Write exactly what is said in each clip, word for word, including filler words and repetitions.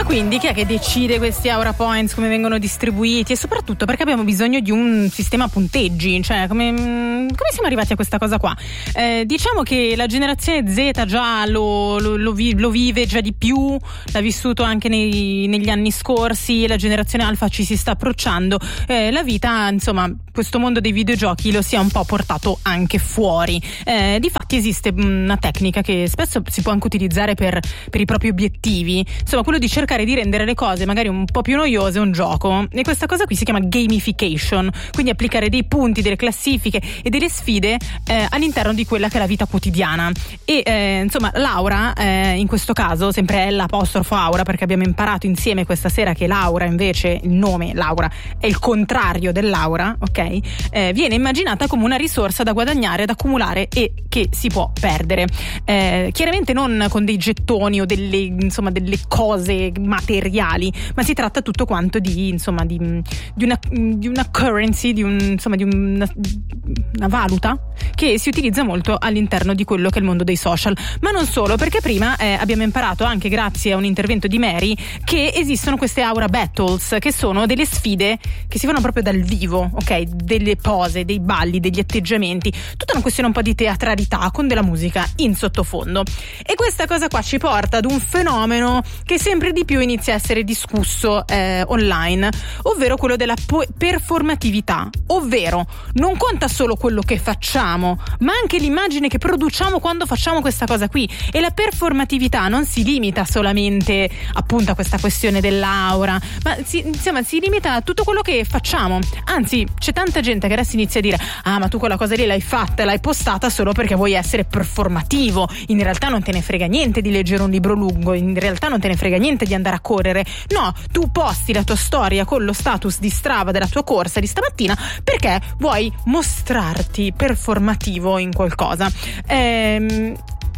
ma quindi chi è che decide questi Aura Points, come vengono distribuiti, e soprattutto perché abbiamo bisogno di un sistema a punteggi, cioè come, come siamo arrivati a questa cosa qua? Eh, diciamo che la generazione Z già lo, lo, lo, vi, lo vive già di più, l'ha vissuto anche nei, negli anni scorsi, la generazione Alfa ci si sta approcciando, eh, la vita, insomma, questo mondo dei videogiochi lo si è un po' portato anche fuori. Eh, difatti esiste una tecnica che spesso si può anche utilizzare per, per i propri obiettivi, insomma quello di cercare di rendere le cose magari un po' più noiose un gioco, e questa cosa qui si chiama gamification, quindi applicare dei punti, delle classifiche e delle sfide eh, all'interno di quella che è la vita quotidiana. E eh, insomma Laura, eh, in questo caso sempre L apostrofo Aura, perché abbiamo imparato insieme questa sera che Laura, invece il nome Laura è il contrario dell'aura, ok? Eh, viene immaginata come una risorsa da guadagnare, da accumulare e che si può perdere, eh, chiaramente non con dei gettoni o delle, insomma, delle cose materiali, ma si tratta tutto quanto di, insomma, di, di una di una currency, di un, insomma, di una, una valuta che si utilizza molto all'interno di quello che è il mondo dei social. Ma non solo, perché prima eh, abbiamo imparato, anche grazie a un intervento di Mary, che esistono queste Aura Battles, che sono delle sfide che si fanno proprio dal vivo, ok? Delle pose, dei balli, degli atteggiamenti, tutta una questione un po' di teatralità con della musica in sottofondo. E questa cosa qua ci porta ad un fenomeno che sempre di più inizia a essere discusso eh, online, ovvero quello della po- performatività, ovvero non conta solo quello che facciamo, ma anche l'immagine che produciamo quando facciamo questa cosa qui. E la performatività non si limita solamente appunto a questa questione dell'aura, ma si, insomma si limita a tutto quello che facciamo. Anzi, c'è tanta gente che adesso inizia a dire: ah, ma tu quella cosa lì l'hai fatta, l'hai postata solo perché vuoi essere performativo, in realtà non te ne frega niente di leggere un libro lungo, in realtà non te ne frega niente di andare a correre. No, tu posti la tua storia con lo status di Strava della tua corsa di stamattina perché vuoi mostrarti performativo in qualcosa. Ehm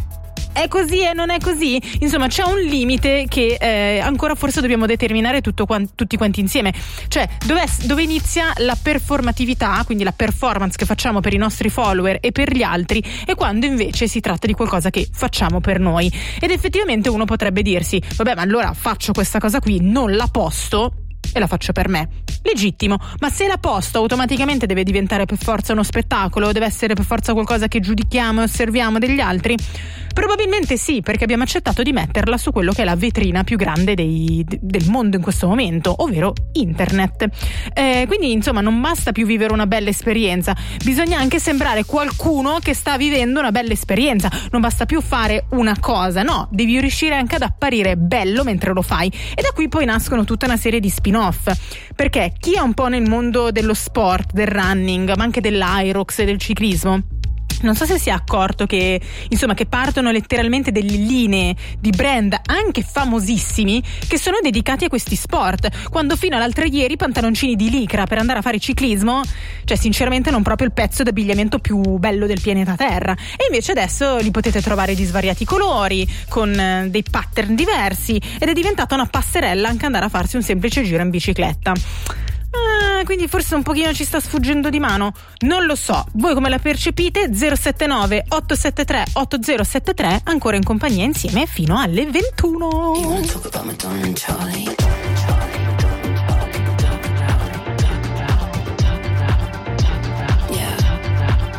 È così e non è così? Insomma, c'è un limite che eh, ancora forse dobbiamo determinare tutto quanti, tutti quanti insieme. Cioè, dove, dove inizia la performatività, quindi la performance che facciamo per i nostri follower e per gli altri, e quando invece si tratta di qualcosa che facciamo per noi. Ed effettivamente uno potrebbe dirsi: vabbè, ma allora faccio questa cosa qui, non la posto e la faccio per me. Legittimo, ma se la posto automaticamente deve diventare per forza uno spettacolo, deve essere per forza qualcosa che giudichiamo e osserviamo degli altri? Probabilmente sì, perché abbiamo accettato di metterla su quello che è la vetrina più grande dei, del mondo in questo momento, ovvero internet. Eh, quindi insomma non basta più vivere una bella esperienza, bisogna anche sembrare qualcuno che sta vivendo una bella esperienza. Non basta più fare una cosa, no, devi riuscire anche ad apparire bello mentre lo fai. E da qui poi nascono tutta una serie di spin-off, perché chi è un po' nel mondo dello sport, del running, ma anche dell'Aerox e del ciclismo, non so se si è accorto che insomma che partono letteralmente delle linee di brand anche famosissimi che sono dedicati a questi sport, quando fino all'altro ieri pantaloncini di licra per andare a fare ciclismo, cioè sinceramente non proprio il pezzo d'abbigliamento più bello del pianeta Terra, e invece adesso li potete trovare di svariati colori, con eh, dei pattern diversi, ed è diventata una passerella anche andare a farsi un semplice giro in bicicletta. Ah, quindi forse un pochino ci sta sfuggendo di mano, non lo so. Voi come la percepite? zero sette nove otto sette tre otto zero sette tre, ancora in compagnia insieme fino alle ventuno.